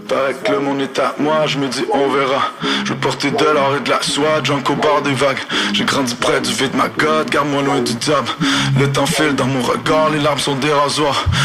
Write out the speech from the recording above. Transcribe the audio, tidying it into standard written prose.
Paraît que le monde est à moi, je me dis on verra. Je veux porter de l'or et de la soie, junk au bord des vagues. J'ai grandi près du vide, ma God, garde-moi loin du diable. Le temps file dans mon regard, les larmes sont des rasoirs.